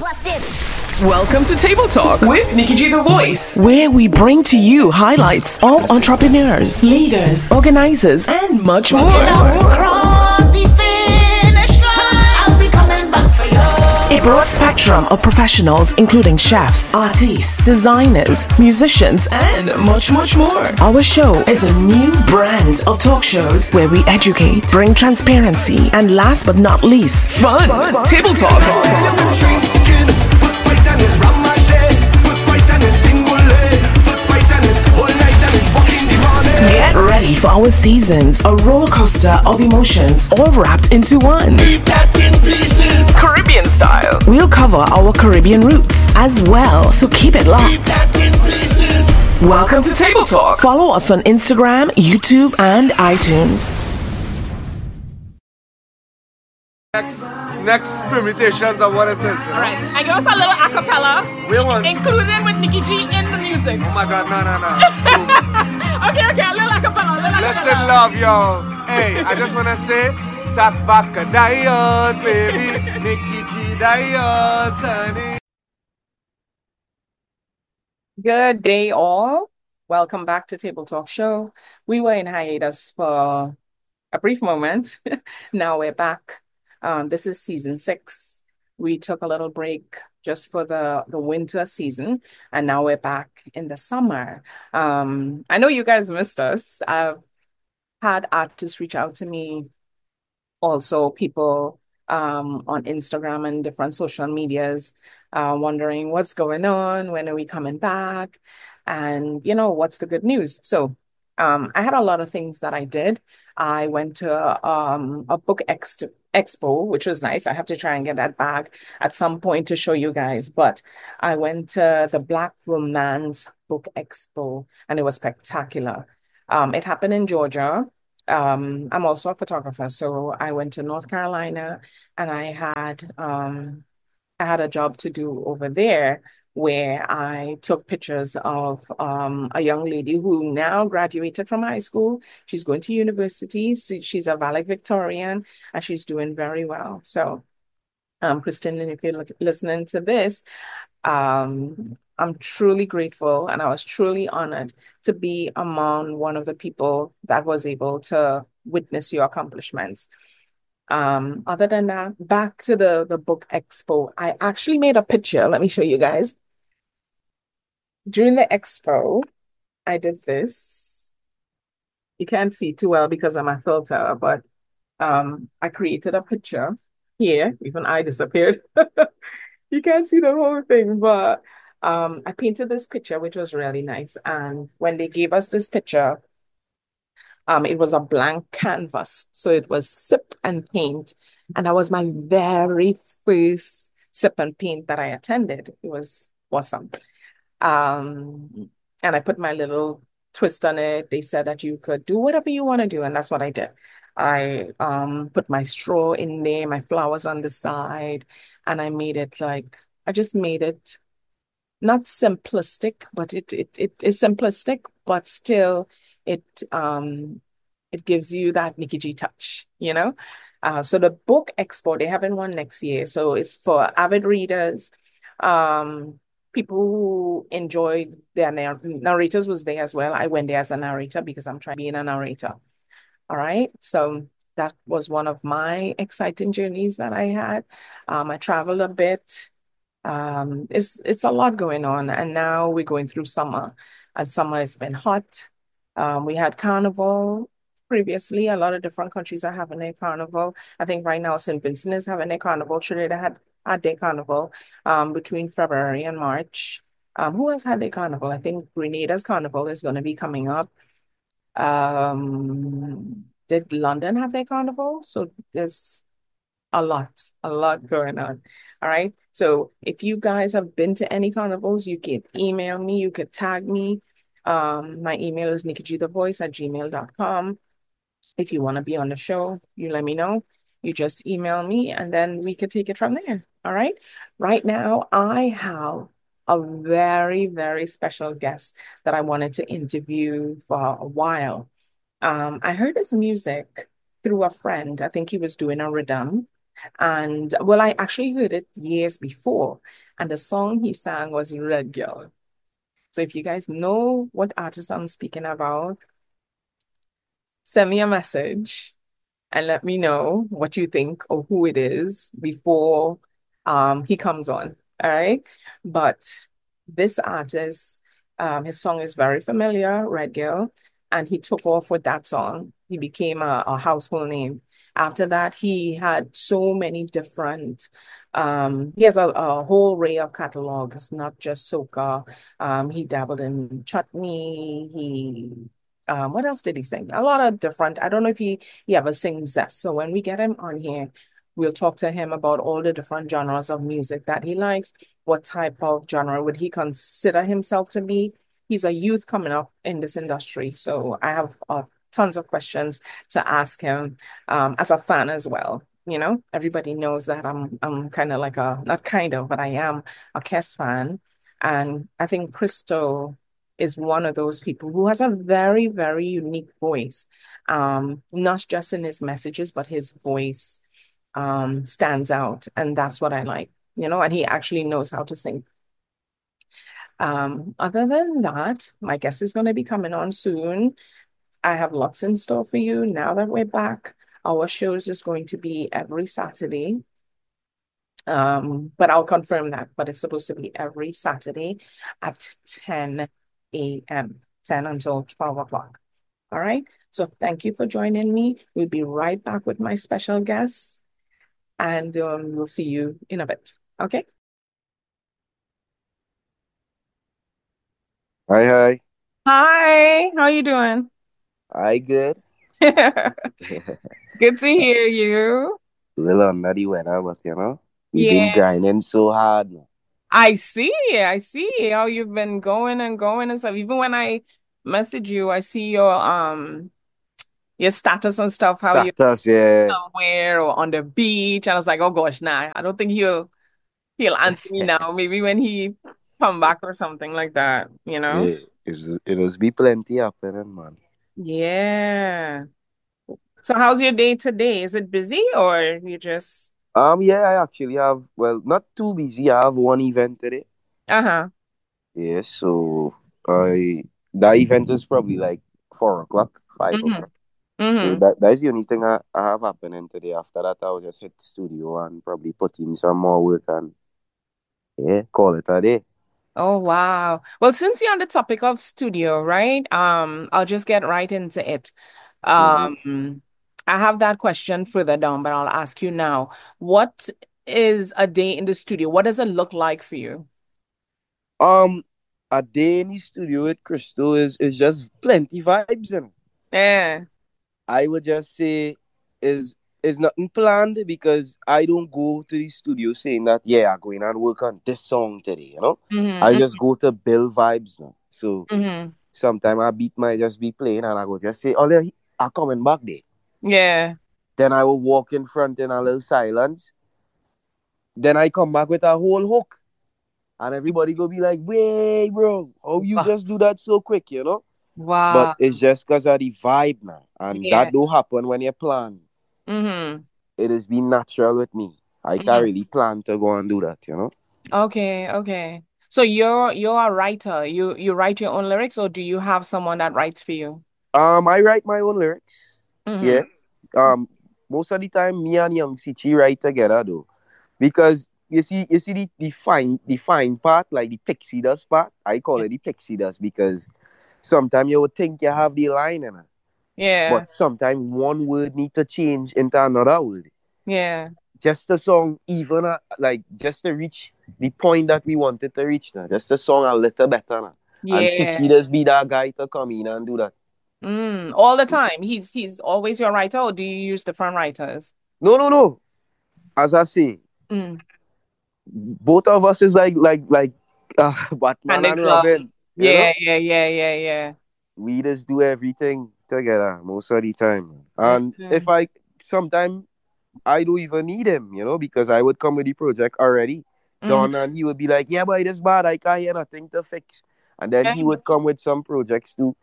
What's this? Welcome to Table Talk with Nikki G The Voice, where we bring to you highlights of entrepreneurs, leaders, organizers, and much more. Cross the finish line. I'll be coming back for you. A broad spectrum of professionals, including chefs, artists, designers, musicians, and much more. Our show is a new brand of talk shows where we educate, bring transparency, and last but not least, fun. Table Talk. Get ready for our seasons, a roller coaster of emotions, all wrapped into one. Caribbean style. We'll cover our Caribbean roots as well, so keep it locked. Welcome to Table Talk. Follow us on Instagram, YouTube, and iTunes. Next permutations of what it says. All right, I give us a little acapella, included with Nikki G in the music. Oh my God, no. Okay, a little acapella. Listen, love, yo. Hey, I just wanna say, Tapaka Dios, baby. Nikki G Dios, honey. Good day, all. Welcome back to Table Talk Show. We were in hiatus for a brief moment. Now we're back. This is season 6. We took a little break just for the winter season, and now we're back in the summer. I know you guys missed us. I've had artists reach out to me, also people on Instagram and different social medias, wondering what's going on, when are we coming back, and what's the good news. So I had a lot of things that I did. I went to a book expo, which was nice. I have to try and get that bag at some point to show you guys. But I went to the Black Romance Book Expo, and it was spectacular. It happened in Georgia. I'm also a photographer, so I went to North Carolina, and I had a job to do over there where I took pictures of a young lady who now graduated from high school. She's going to university. She's a valedictorian, and she's doing very well. So, Kristen, if you're listening to this, I'm truly grateful, and I was truly honored to be among one of the people that was able to witness your accomplishments. Other than that, back to the book expo, I actually made a picture. Let me show you guys. During the expo, I did this. You can't see too well because of my filter, but I created a picture here. Even I disappeared. You can't see the whole thing, but I painted this picture, which was really nice. And when they gave us this picture, it was a blank canvas. So it was sip and paint. And that was my very first sip and paint that I attended. It was awesome. And I put my little twist on it. They said that you could do whatever you want to do. And that's what I did. I put my straw in there, my flowers on the side, and I made it I just made it not simplistic, but it is simplistic, but still it gives you that Nikki G touch, So the book expo, they having one next year. So it's for avid readers, people who enjoy their narrators was there as well. I went there as a narrator because I'm trying to be a narrator. All right. So that was one of my exciting journeys that I had. I traveled a bit. It's a lot going on, and now we're going through summer, and summer has been hot. We had Carnival previously. A lot of different countries are having a Carnival. I think right now St. Vincent is having a Carnival. Trinidad had their Carnival between February and March. Who else had their Carnival? I think Grenada's Carnival is going to be coming up. Did London have their Carnival? So there's a lot going on. All right. So if you guys have been to any carnivals, you can email me, you could tag me. My email is nikkigthevoice@gmail.com. If you want to be on the show, you let me know. You just email me, and then we could take it from there. All right. Right now, I have a very, very special guest that I wanted to interview for a while. I heard his music through a friend. I think he was doing a rhythm, And well, I actually heard it years before, and the song he sang was Red Girl. So if you guys know what artist I'm speaking about, send me a message and let me know what you think or who it is before he comes on. All right. But this artist, his song is very familiar, Red Girl, and he took off with that song. He became a household name. After that, he had so many different, he has a whole array of catalogs, not just soca. He dabbled in chutney. What else did he sing? A lot of different, I don't know if he ever sings zest. So when we get him on here, we'll talk to him about all the different genres of music that he likes. What type of genre would he consider himself to be? He's a youth coming up in this industry. So I have tons of questions to ask him as a fan as well. You know, everybody knows that I'm kind of like a, not kind of, but I am a Kes fan. And I think Crystal is one of those people who has a very, very unique voice. Not just in his messages, but his voice stands out. And that's what I like, you know, and he actually knows how to sing. Other than that, my guest is going to be coming on soon. I have lots in store for you now that we're back. Our shows is going to be every Saturday. But I'll confirm that. But it's supposed to be every Saturday at 10 a.m., 10 until 12 o'clock. All right. So thank you for joining me. We'll be right back with my special guest, and we'll see you in a bit. Okay. Hi, hi. Hi, how you doing? I good. Good to hear you. Little under the weather, but we've been Yeah, grinding so hard now. I see. I see how you've been going and going and stuff. Even when I message you, I see your status and stuff, how you're Status, yeah. somewhere or on the beach. And I was like, oh gosh, nah, I don't think he'll answer me now. Maybe when he come back or something like that, you know? Yeah, it was be plenty happening, man. Yeah. So how's your day today? Is it busy or you just Yeah, I actually have, well, not too busy. I have one event today. uh-huh. Yeah, so I that event is probably like 4 o'clock, 5 o'clock. Mm-hmm. So Mm-hmm. that's the only thing I have happening today. After that, I'll just hit studio and probably put in some more work and yeah, call it a day. Oh wow. Well, since you're on the topic of studio, right? I'll just get right into it. Mm-hmm. Um, I have that question further down, but I'll ask you now. What is a day in the studio? What does it look like for you? Um, a day in the studio with Crystal is just plenty vibes, and Yeah. I would just say is nothing planned because I don't go to the studio saying that yeah I'm going and work on this song today. I Mm-hmm. just go to build vibes now. So Mm-hmm. sometimes a beat might just be playing and I go just say oh yeah I coming back there. Yeah. Then I will walk in front in a little silence. Then I come back with a whole hook. And everybody go be like, wait, bro, how you Wow. just do that so quick, But Wow. it's just because of the vibe now. And Yeah. that don't happen when you plan. Mm-hmm. It has been natural with me. I can't Mm-hmm. really plan to go and do that. Okay, okay. So you're a writer. You write your own lyrics, or do you have someone that writes for you? I write my own lyrics. Yeah. Mm-hmm. Um, most of the time, me and Young Sichi write together though, because you see the fine part, like the pixie dust part. I call Yeah. it the pixie dust because sometimes you would think you have the line in it, Yeah. but sometimes one word need to change into another word. Yeah. Just the song, even like just to reach the point that we wanted to reach now. Just the song a little better now. And Yeah. Sichi just be that guy to come in and do that. All the time. He's always your writer, or do you use different writers? No, no, no. As I say, Mm. both of us is like Batman And in and glove. Robin. Yeah, yeah, yeah, yeah, yeah. We just do everything together most of the time. And if Mhm. I sometimes I don't even need him, because I would come with the project already Mhm. done, and he would be like, "Yeah, but it is bad. I can't hear nothing to fix." And then he would come with some projects too,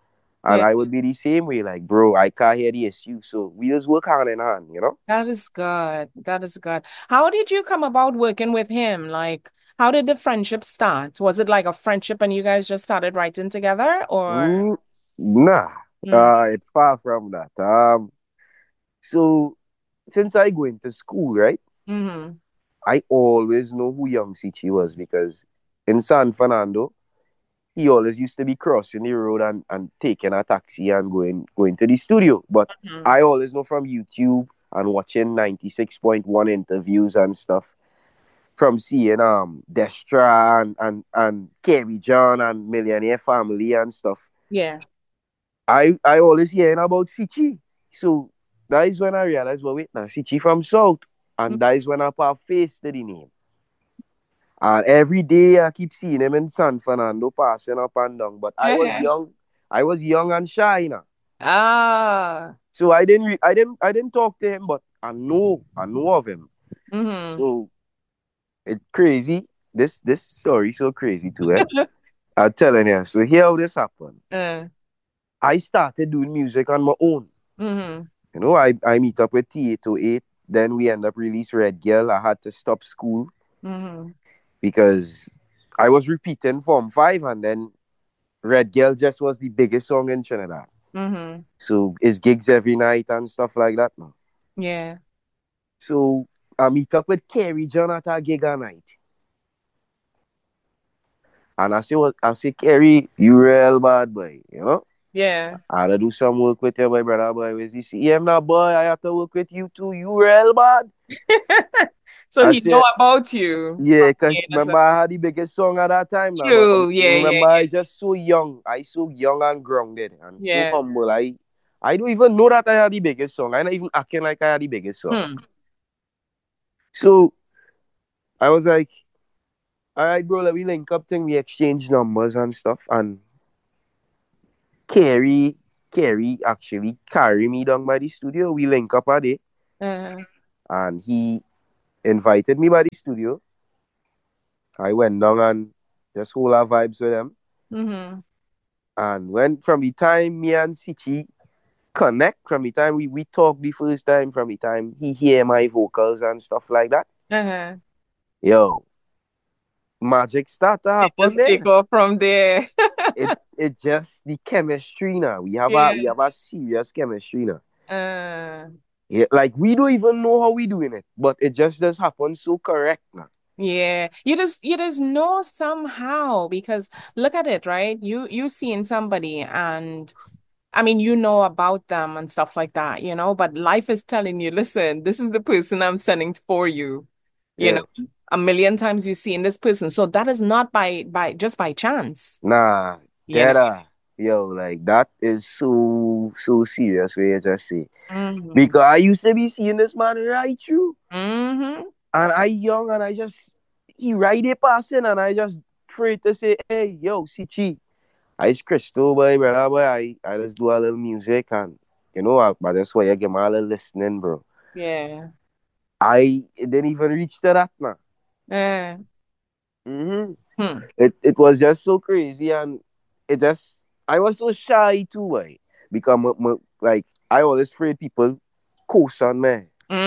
And I would be the same way, like, bro, I can't hear the issue. So we just work hand in hand, you know? That is good. That is good. How did you come about working with him? Like, how did the friendship start? Was it like a friendship and you guys just started writing together or? Mm, nah, Mm, it's far from that. So since I go into school, right, mm-hmm. I always know who Young Sichi was because in San Fernando, he always used to be crossing the road and taking a taxi and going to the studio. But Mm-hmm. I always know from YouTube and watching 96.1 interviews and stuff, from seeing Destra and Kerry John and Millionaire Family and stuff. Yeah. I always hearing about Sichi. So that is when I realized, well, wait now, Sichi from South. And that is when I put a face to the name. And every day I keep seeing him in San Fernando passing up and down. But I was Uh-huh. young. I was young and shy, you know. Ah. So I didn't talk to him, but I know of him. Mm-hmm. So it's crazy. This story so crazy too, eh? I'm telling you. So here how this happened. Uh, I started doing music on my own. mm-hmm. You know, I meet up with T808. Then we end up release Red Girl. I had to stop school Mm-hmm. because I was repeating Form 5 and then Red Girl just was the biggest song in Trinidad. Mm-hmm. So it's gigs every night and stuff like that now. Yeah. So I meet up with Kerry John at a gig a night. And I say, Kerry, you real bad boy, you know? Yeah. I had to do some work with you, my brother boy. Where's he see him now, boy? I have to work with you too. You real bad. So I he know said, about you. yeah, because Yeah, that's remember I had the biggest song at that time now. But true. Yeah, yeah, remember I just so young. I so young and grounded and so yeah. humble. I don't even know that I had the biggest song. I'm not even acting like I had the biggest song. Hmm. So I was like, all right, bro, let me link up thing. We exchange numbers and stuff. And Kerry, Kerry actually carry me down by the studio. We link up a day. Uh, And he invited me by the studio. I went down and just hold our vibes with them. mm-hmm. And when from the time me and Sichi connect, from the time we talk the first time, from the time he hear my vocals and stuff like that, Uh-huh. yo, magic start to They happen just take there. off from there. It just the chemistry now. We have a Yeah. we have a serious chemistry now. Uh, Yeah, like we don't even know how we doing it, but it just happens so correct now. yeah. You just know somehow because look at it, right? You seeing somebody and I mean, you know about them and stuff like that, but life is telling you, listen, this is the person I'm sending for you. You Yeah. know, a million times you've seen this person. So that is not by just by chance, Nah, you know. that yo, like that is so serious what you just say. Mm-hmm. Because I used to be seeing this man right through. Mm-hmm. And I young and I just he right there passing and I just afraid to say, hey, yo, Sichi. I is Crystal boy, brother boy. I just do a little music and but that's why I get my little listening, bro. Yeah. I it didn't even reach to that now. Uh, Mm-hmm. hmm. It was just so crazy and it just I was so shy too, boy. Because like I always afraid people coast on me.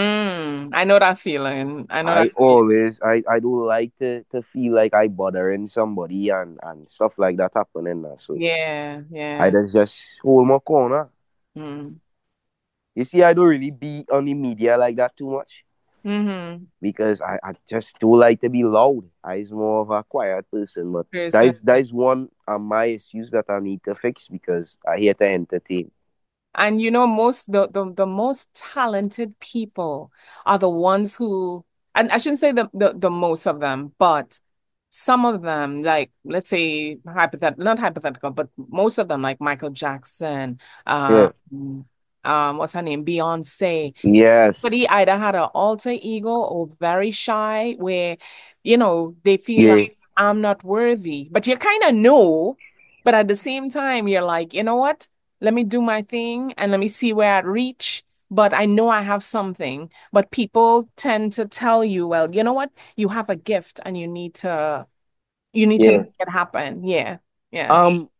I know that feeling. I know that feeling. I don't like to feel like I bothering somebody and stuff like that happening now. So Yeah, I yeah. just hold my corner. Mm. You see, I don't really be on the media like that too much Mm-hmm. because I just don't like to be loud. I is more of a quiet person, but Person. that is one of my issues that I need to fix because I here to entertain. And most the most talented people are the ones who, and I shouldn't say the most of them, but some of them, like let's say hypothetical, not hypothetical, but most of them, like Michael Jackson, Yeah. what's her name, Beyonce. But Yes. he either had an alter ego or very shy, where they feel like Yeah. I'm not worthy. But you kind of know, but at the same time, you're like, you know what? Let me do my thing and let me see where I reach. But I know I have something. But people tend to tell you, well, you know what? You have a gift and you need to Yeah. make it happen. Yeah. Yeah. Um,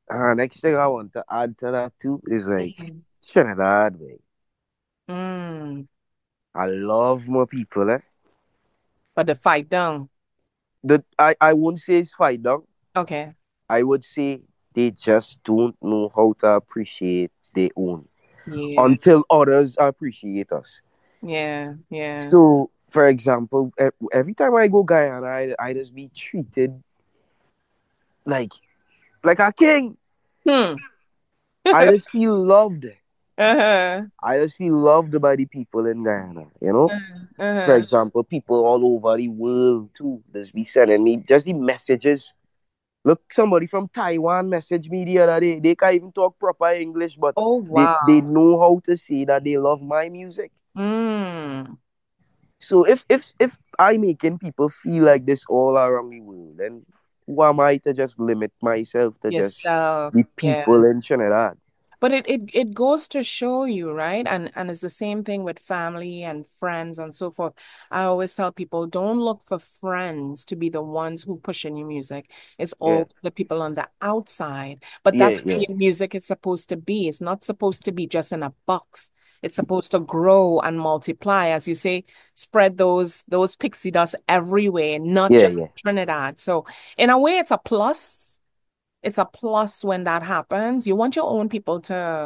Next thing I want to add to that too is like Mhm. Trinidad, way. Mm. I love more people, eh? But the fight down. I won't say it's fight dog. Okay. I would say they just don't know how to appreciate their own Yeah. until others appreciate us. Yeah. Yeah. So, for example, every time I go Guyana, I just be treated like like a king. Hmm. I just feel loved. Uh-huh. I just feel loved by the people in Guyana. You know, for Uh-huh. example, people all over the world too just be sending me just the messages. Look, somebody from Taiwan messaged me the other day. They can't even talk proper English, but Oh, they wow. know how to say that they love my music. Mm. So if I making people feel like this all around the world, then who am I to just limit myself to just Yourself. the Yeah. people in Trinidad? But it goes to show you, right? And it's the same thing with family and friends and so forth. I always tell people, don't look for friends to be the ones who push in your music. It's Yeah, all the people on the outside. But yeah, that's yeah, what your music is supposed to be. It's not supposed to be just in a box. It's supposed to grow and multiply, as you say, spread those pixie dust everywhere, not yeah, just yeah, Trinidad. So in a way, it's a plus. It's a plus when that happens. You want your own people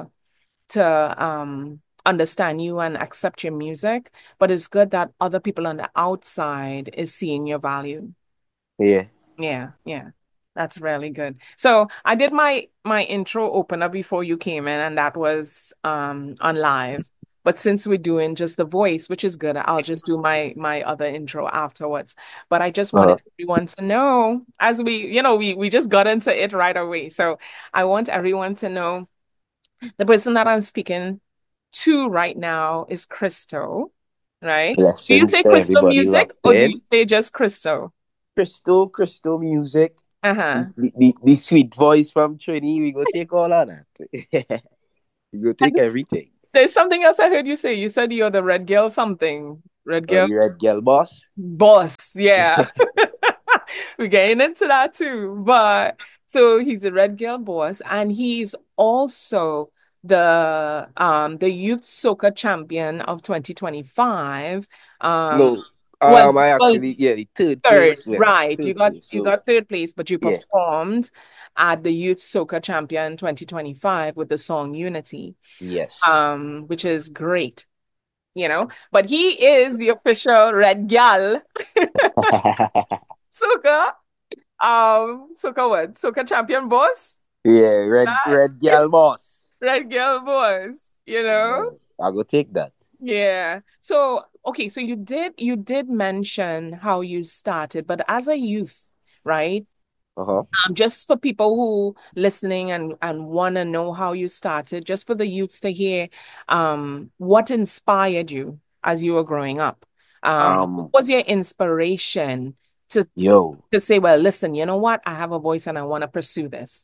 to understand you and accept your music, but it's good that other people on the outside is seeing your value. yeah. Yeah, yeah. That's really good. So I did my intro opener before you came in, and that was on live. But since we're doing just the voice, which is good, I'll just do my other intro afterwards. But I just Uh-huh. wanted everyone to know, as we just got into it right away. So I want everyone to know the person that I'm speaking to right now is Crystal, right? Do you Blessings say to Crystal everybody music locked or do in. you say just Crystal? Crystal music. The, Uh-huh. the sweet voice from Trini, we go take all of that. We go take everything. There's something else I heard you say. You said you're the red girl something. Red girl The red girl boss. boss. Yeah. We're getting into that too. But so he's a red girl boss and he's also the youth soccer champion of 2025. Um No, well, I well actually, yeah, the third third, place winner. right. You Third got place. you So got third place, but you yeah. performed at the youth soccer champion 2025 with the song Unity. Yes. Which is great. But he is the official Red Gal Soca, Soca what? Soca champion boss? Yeah, That red girl boss. Red Gal boss, you know? Yeah, I go take that. Yeah. So, okay, so you did mention how you started, but as a youth, right? Uh-huh. Just for people who listening and want to know how you started, just for the youths to hear, what inspired you as you were growing up? What Um, was your inspiration to yo, to say, well, listen, you know what? I have a voice and I want to pursue this.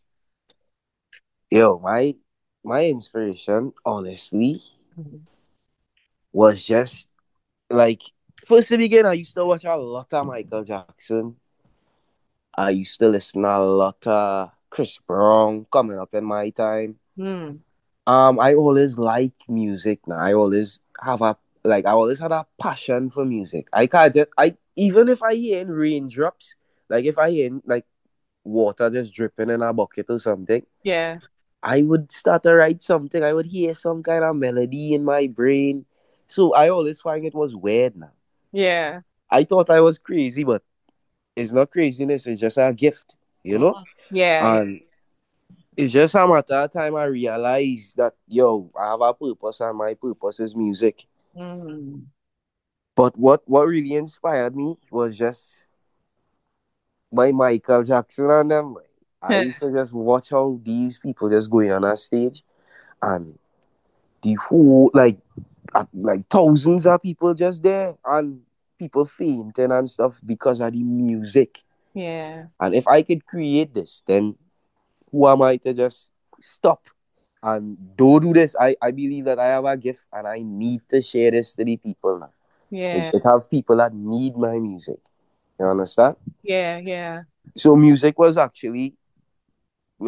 my inspiration, honestly, Mhm. was just like first to begin, I used to watch a lot of Michael Jackson. I used to listen a lot of Chris Brown coming up in my time. Hmm. I always like music now. I always had a passion for music. I can't just I even if I hear in raindrops, like if I hear like water just dripping in a bucket or something, Yeah. I would start to write something. I would hear some kind of melody in my brain. So I always find it was weird now. Yeah. I thought I was crazy, but it's not craziness, it's just a gift, you know? Mhm. Yeah. Yeah. And it's just a matter of time I realize that yo, I have a purpose and my purpose is music. Mhm. But what really inspired me was just by Michael Jackson and them. I used to just watch how these people just going on a stage and the whole like thousands of people just there and people fainting and stuff because of the music. Yeah. And if I could create this, then who am I to just stop and don't do this? I believe that I have a gift and I need to share this to the people now. Yeah. It have people that need my music. You understand? Yeah. Yeah. So music was actually like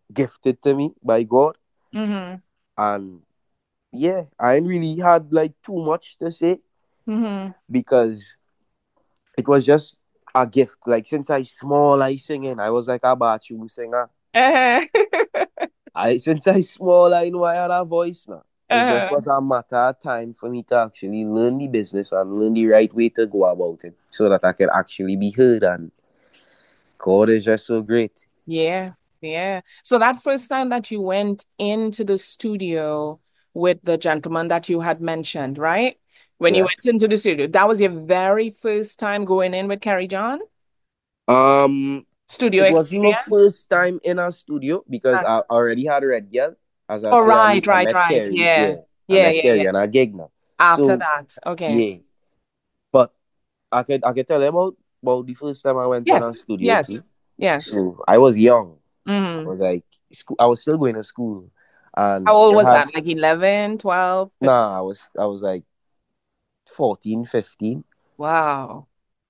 gifted to me by God. Mm-hmm. And yeah, I ain't really had like too much to say Mm-hmm. because it was just a gift. Like since I small, I singing. I was like a bathroom singer. Uh-huh. I since I small, I know I had a voice now. It just Uh-huh. was a matter of time for me to actually learn the business and learn the right way to go about it, so that I can actually be heard. And God is just so great. Yeah, yeah. So that first time that you went into the studio with the gentleman that you had mentioned, right? When you Yeah. went into the studio, that was your very first time going in with Carrie John? Um, Studio it was my experience? first time in a studio because Uh, I already had Red Girl. As I oh, say, right, I right, met right. Carrie. Yeah. Yeah, I Yeah, met yeah, yeah. Carrie and I gig now. After So that. Okay. yeah, but I could tell them about the first time I went in a Yes, studio too. yes, yes. So I was young. I Mm-hmm. was like school, I was still going to school, and How old it was had that? Like 11, 12, 15? nah. I was like 14, 15. Wow.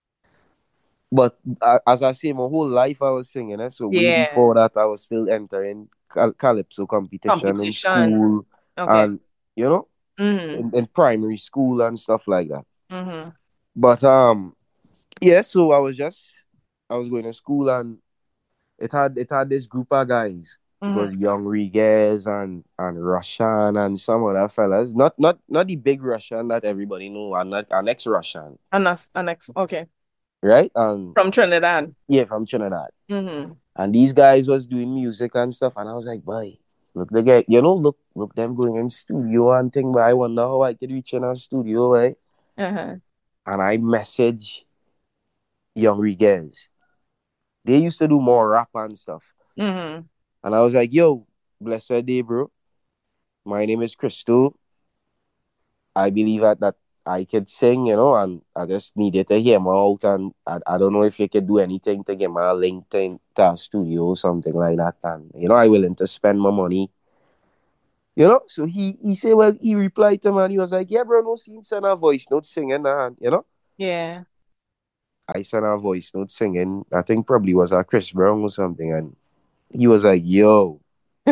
But as I say, my whole life I was singing. So way Yeah. before that, I was still entering calypso competition in Competitions. school, Okay. and you know, Mm-hmm. in primary school and stuff like that. Mm-hmm. But yeah. So I was going to school, and it had this group of guys. It Mm-hmm. was Young Riguez and Russian and some other fellas. Not the big Russian that everybody know, and not an ex Russian, Okay. right? And From Trinidad. yeah, from Trinidad. Mm-hmm. And these guys was doing music and stuff, and I was like, boy, look the guy, look them going in studio and thing, but I wonder how I could reach in a studio, right? Uh-huh. And I message Young Riguez. They used to do more rap and stuff. Mm-hmm. And I was like, yo, blessed day, bro. My name is Crystal. I believe that I could sing, and I just needed to hear my out. And I don't know if you could do anything to get my link to a studio or something like that. And, I willing to spend my money. So he said, well, he replied to me and he was like, yeah, bro, no scene, send a voice note singing. And. Yeah. I sent a voice note singing. I think probably was a Chris Brown or something. And he was like, yo,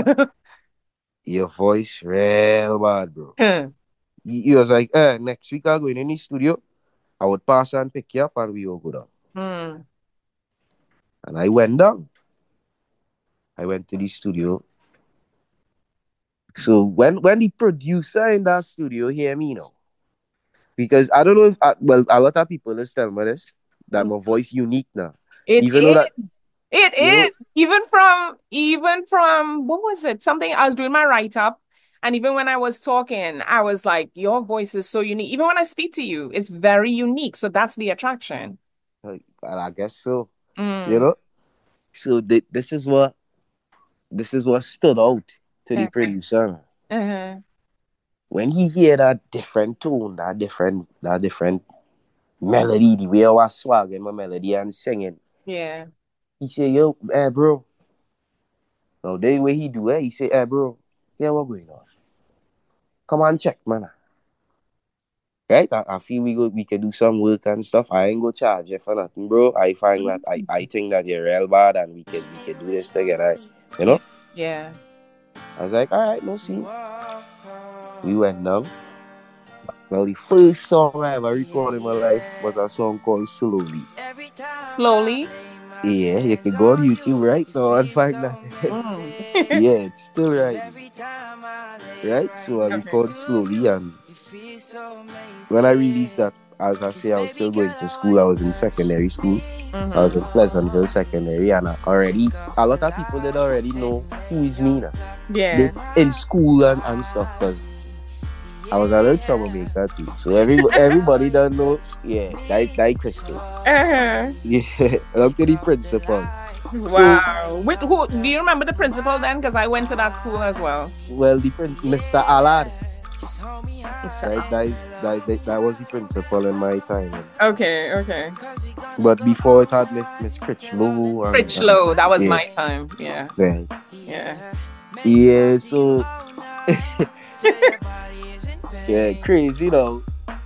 your voice real bad, bro. He was like, next week I'll go in the studio. I would pass and pick you up and we will go down. Hmm. And I went down. I went to the studio. So when the producer in that studio hear me now, because I don't know if, well, a lot of people is telling me this, that my voice unique now. It Even though that, is. It you know, is. Even from what was it? Something I was doing my write-up. And even when I was talking, I was like, your voice is so unique. Even when I speak to you, it's very unique. So that's the attraction. I guess so, you Mm. know. So this is what stood out to the Uh-huh. producer. Uh-huh. When he hear that different tone, that different melody, the way I was swagging my melody and singing, Yeah. he say, yo, bro. Now the way he do it, he say, bro, yeah, what going on? Come on, check, man. Right? I feel we can do some work and stuff. I ain't go charge you for nothing, bro. I find that I think that you're real bad and we can do this together. You know? Yeah. I was like, all right, no see. We went down. Well, the first song I ever recorded in my life was a song called Slowly. Slowly. Yeah, you can go on YouTube right now and find that. Mm. Yeah, it's still right. Right? So I recorded Slowly, and when I released that, as I say, I was still going to school. I was in secondary school. I was in Pleasantville Secondary, and a lot of people did already know who is me now. Yeah. In school and stuff, because I was a little troublemaker too. So everybody don't know, yeah, that Crystal. Uh-huh. Yeah, up to the principal. Wow. With who do you remember the principal then? Because I went to that school as well. Well, Mr. Allard, So- that was the principal in my time. Okay, okay. But before it had Miss Critchlow. Critchlow, that was yeah. my time. Yeah, Right. yeah. Yeah, so yeah, crazy though.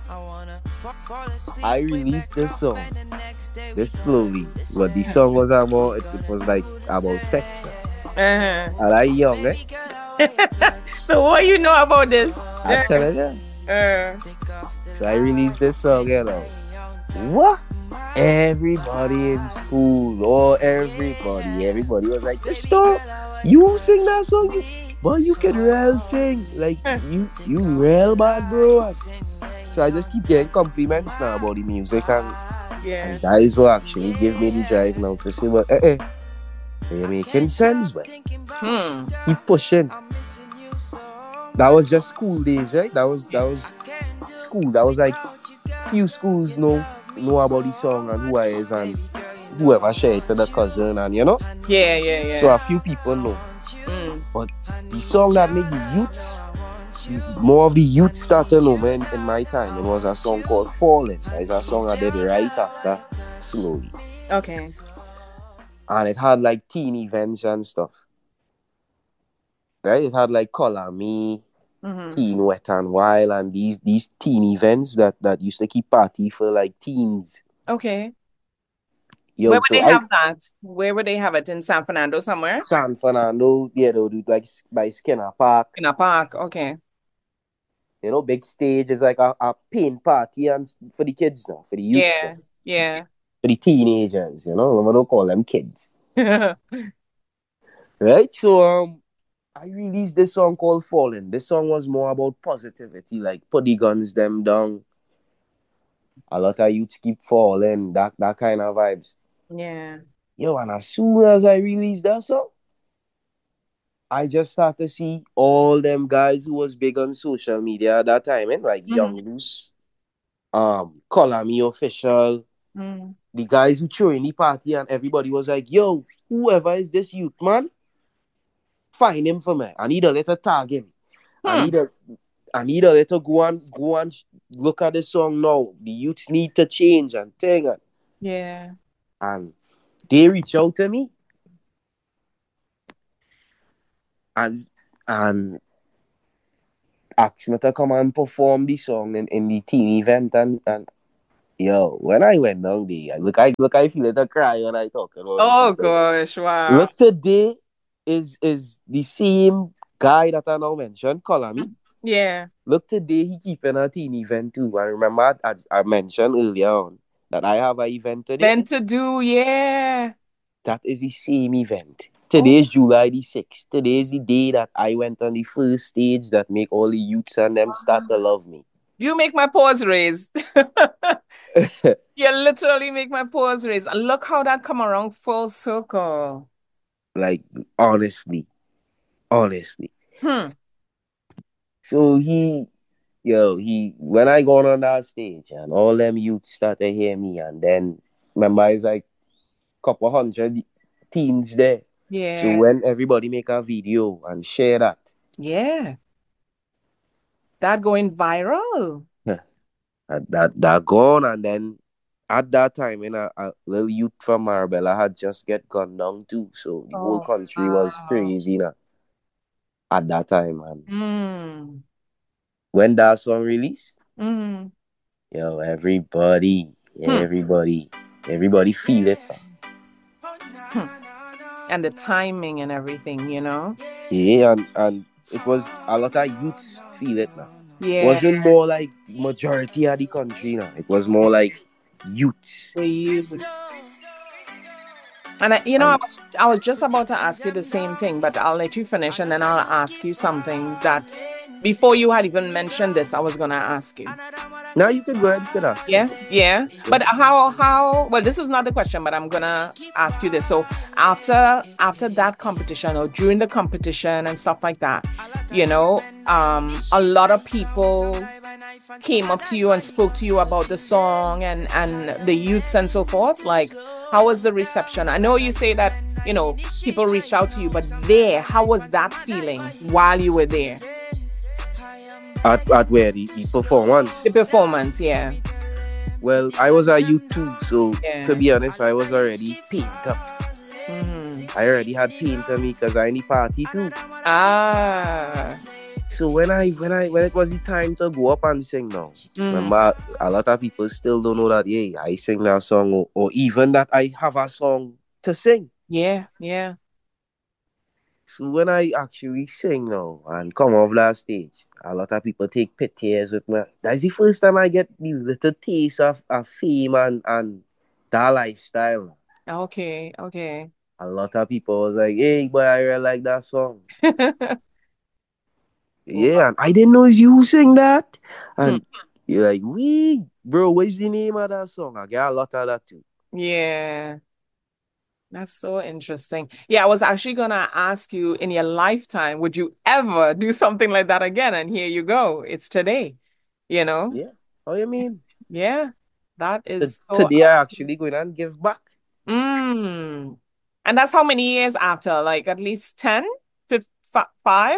I released this song this slowly, but the song was about it was like about sex now. Uh-huh. And I young, eh? So what you know about this? I tell you. So I released this song, you know. What? Everybody in school, or everybody was like, stop. You sing that song? But you can real sing. Like, you real bad, bro. So I just keep getting compliments now about the music, and that is what actually give me the drive now to say, well, you're making sense, man. Keep pushing. That was just school days, right? That was school. That was like few schools know about the song and who I is, and whoever share it to the cousin, and you know. Yeah. So a few people know. But the song that made the youths, more of the youth started to know, man, in my time, it was a song called Falling. It's a song I did right after Slowly. Okay. And it had like teen events and stuff. Right? It had like Color Me, Teen Wet and Wild, and these teen events that used to keep party for like teens. Okay. Yo, where would they have that? Where would they have it? In San Fernando somewhere? San Fernando, yeah, they'll do it like by Skinner Park. Skinner Park, okay. You know, big stage is like a paint party and for the kids now, for the youth. Yeah. For the teenagers, you know, we don't call them kids. Right? So I released this song called Falling. This song was more about positivity, like put the guns them down. A lot of youths keep falling, that kind of vibes. Yeah. Yo, and as soon as I released that song, I just started to see all them guys who was big on social media at that time, like Young Loose, Color Me Official, the guys who threw in the party, and everybody was like, yo, whoever is this youth, man, find him for me. I need a letter tag him. I need a letter go and look at the song now. The youths need to change and thing. Yeah. And they reach out to me. And asked me to come and perform the song in the teen event, and yo, when I went down there, I feel like I cry when I talk about it. Oh gosh, wow. Look, today is the same guy that I now mentioned, Color Me. Yeah. Look, today he keeping a teen event too. I remember I mentioned earlier on that I have an event today. Meant to do, yeah. That is the same event. Today is July the 6th. Today is the day that I went on the first stage that make all the youths and them start to love me. You make my paws raise. You literally make my paws raise. And look how that come around full circle. Like, honestly. So when I gone on that stage and all them youths started to hear me, and then remember it's like couple hundred teens there. Yeah. So when everybody make a video and share that. Yeah. That going viral. That gone, and then at that time, a little youth from Marbella had just get gunned down too. So the whole country was crazy now. At that time, man. When that song released, yo, everybody feel it. And the timing and everything, you know? Yeah, and it was a lot of youths feel it now. Yeah. It wasn't more like majority of the country now. It was more like youths. The youth. And I was just about to ask you the same thing, but I'll let you finish and then I'll ask you something that before you had even mentioned this, I was gonna ask you. Now you can go ahead, you can ask. Yeah. But how well, this is not the question, but I'm gonna ask you this. So after that competition or during the competition and stuff like that, you know, a lot of people came up to you and spoke to you about the song and the youths and so forth. Like, how was the reception? I know you say that, you know, people reached out to you, but how was that feeling while you were there? At where the performance? The performance, yeah. Well, I was a youth too, so to be honest, I was already paint up. I already had paint on me because I in the party too. So when it was the time to go up and sing now, remember a lot of people still don't know that I sing that song or even that I have a song to sing. Yeah. So when I actually sing now and come off that stage, a lot of people take pictures with me. That's the first time I get the little taste of fame and that lifestyle. Okay, okay. A lot of people was like, hey, boy, I really like that song. Yeah, and I didn't know it's you who sing that. Hmm. And you're like, wee, bro, what's the name of that song? I get a lot of that too. Yeah, that's so interesting. Yeah, I was actually gonna ask you in your lifetime, would you ever do something like that again? And here you go. It's today, you know? Yeah. Oh, you mean? Yeah, that is so Today I actually going and give back. mm. And that's how many years after? Like at least 10, 5,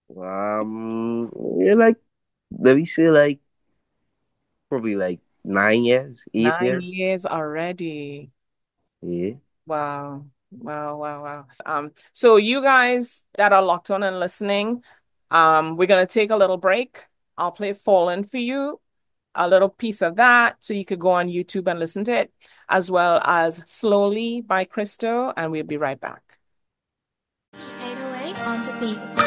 Yeah, like, let me say, like, probably like 9 years, 8 years. 9 years already. Yeah. Wow. Wow, wow, wow. So you guys that are locked on and listening, we're gonna take a little break. I'll play Fallen for you, a little piece of that, so you could go on YouTube and listen to it, as well as Slowly by Crystal, and we'll be right back. 808 on the beat.